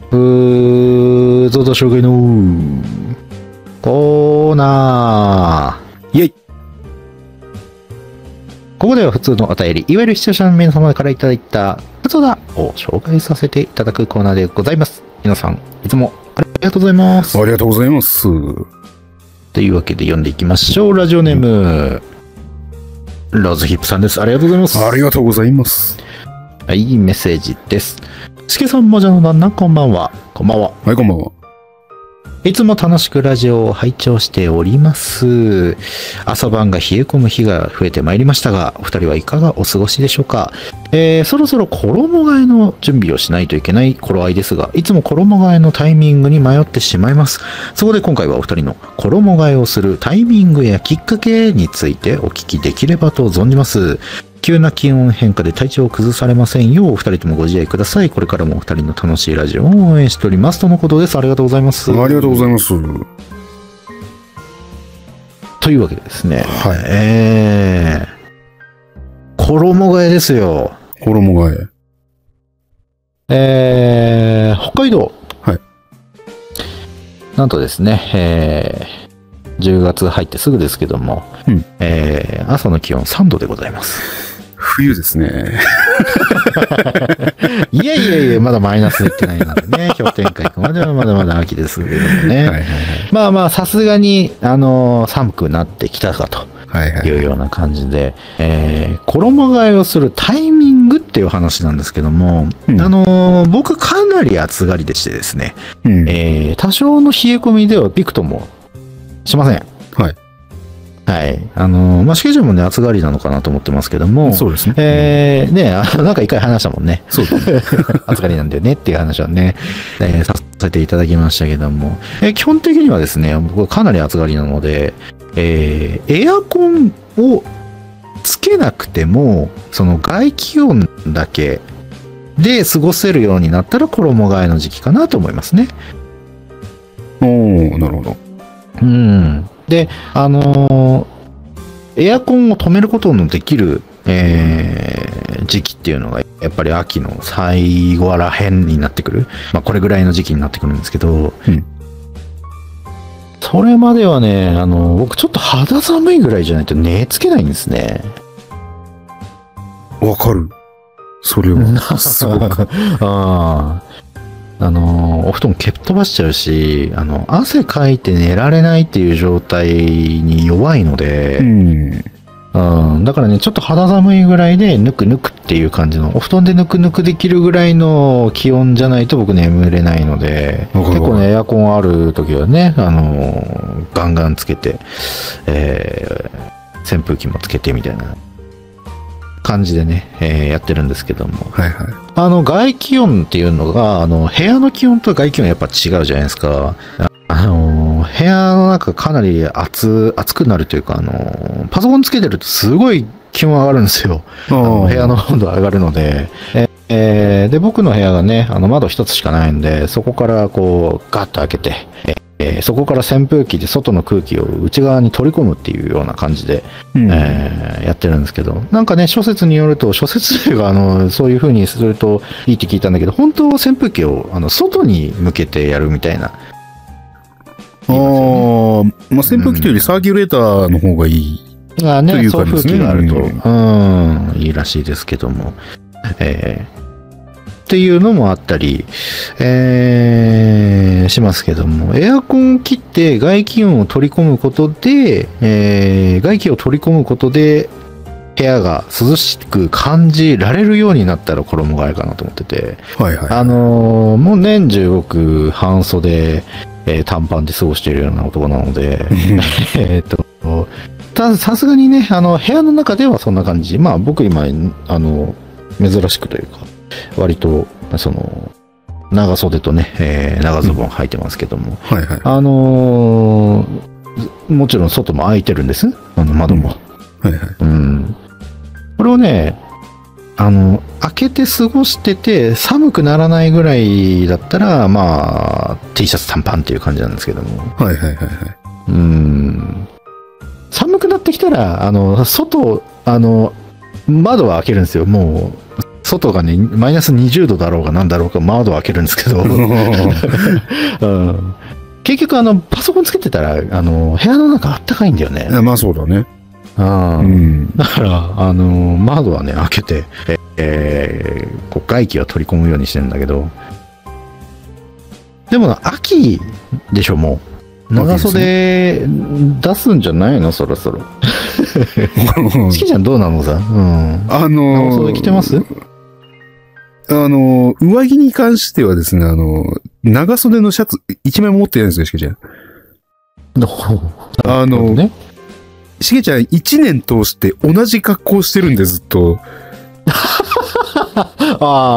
ゾウと障害のコーナーイェイ。ここでは普通のお便り、いわゆる視聴者の皆様からいただいた普通だを紹介させていただくコーナーでございます。皆さん、いつもありがとうございます。 ありがとうございます。 というわけで読んでいきましょう。ラジオネーム、ローズヒップさんです。ありがとうございます。 ありがとうございます。 はい、メッセージです。しけさん、もじゃの旦那、こんばんは。こんばんは。 はい、こんばんは。 いつも楽しくラジオを拝聴しております。朝晩が冷え込む日が増えてまいりましたが、お二人はいかがお過ごしでしょうか。そろそろ衣替えの準備をしないといけない頃合いですが、いつも衣替えのタイミングに迷ってしまいます。そこで今回はお二人の衣替えをするタイミングやきっかけについてお聞きできればと存じます。急な気温変化で体調を崩されませんよう、お二人ともご自愛ください。これからもお二人の楽しいラジオを応援しております。とのことです。ありがとうございます。 ありがとうございます。 というわけでですね。 はい。 衣替えですよ。 衣替え。北海道。 はい。 なんとですね、10月入ってすぐですけども、 うん、 朝の気温3度でございます。 冬ですね。 いやいやいや、まだマイナスいってないのでね、氷点下行くまではまだまだ秋ですけどもね。はいはいはい、まあまあ、さすがに、寒くなってきたかというような感じで、衣替えをするタイミングっていう話なんですけども、うん、僕かなり暑がりでしてですね、うん、多少の冷え込みではびくともしません。 はい。 はい。まあ、しけちゃんもね、暑がりなのかなと思ってますけども。 そうですね。 ね、なんか一回話したもんね。 そうですね。 暑がりなんだよねっていう話はね、させていただきましたけども。基本的にはですね、僕はかなり暑がりなので、エアコンをつけなくても、その外気温だけで過ごせるようになったら衣替えの時期かなと思いますね。 おー、なるほど。 うん。で、エアコンを止めることのできる、時期っていうのが、やっぱり秋の最後らへんになってくる。まあ、これぐらいの時期になってくるんですけど、うん、それまではね、僕ちょっと肌寒いぐらいじゃないと寝つけないんですね。 わかる。それは、すごく。 ああ。お布団蹴っ飛ばしちゃうし、汗かいて寝られないっていう状態に弱いので、だからね、ちょっと肌寒いぐらいでぬくぬくっていう感じの、お布団でぬくぬくできるぐらいの気温じゃないと僕眠れないので、結構ね、エアコンある時はね、ガンガンつけて、扇風機もつけてみたいな感じでね、やってるんですけども。 はいはい。 外気温っていうのが、部屋の気温と外気温やっぱ違うじゃないですか。部屋の中かなり暑くなるというか、パソコンつけてるとすごい気温上がるんですよ。部屋の温度上がるので。で、僕の部屋がね、窓一つしかないんで、そこからこう、ガッと開けて、そこから扇風機で外の空気を内側に取り込むっていうような感じで、やってるんですけど、なんかね、諸説によると、諸説がそういう風にするといいって聞いたんだけど、本当は扇風機を外に向けてやるみたいな。 まあ、扇風機というよりサーキュレーターの方がいいという感じですね。 送風機があると、いいらしいですけども。っていうのもあったり、しますけども、エアコンを切って外気温を取り込むことで、外気を取り込むことで、部屋が涼しく感じられるようになったら衣替えかなと思ってて、 はいはい、 もう年中僕、半袖、短パンで過ごしているような男なので、さすがにね、部屋の中ではそんな感じ。まあ僕今、珍しくというか、割と、長袖とね、長ズボン履いてますけども、 はいはい、 もちろん外も開いてるんです。窓も。 はいはい。 これをね、開けて過ごしてて、寒くならないぐらいだったら、まあ、T シャツ短パンっていう感じなんですけども。 はいはいはいはい。 寒くなってきたら、外、窓は開けるんですよ。もう、 外がね、マイナス20度だろうがなんだろうか窓を開けるんですけど、うん、結局パソコンつけてたら、部屋の中あったかいんだよね。 まあそうだね。 うん、だから、窓はね、開けて、こう外気を取り込むようにしてるんだけど、でも秋でしょ、もう。長袖出すんじゃないの、そろそろ。チキちゃんどうなのさ。うん。長袖着てます？ 上着に関してはですね、長袖のシャツ1枚も持ってないんですよ、しげちゃん。ね、しげちゃん1年通して同じ格好してるんで、ずっと。 ああ。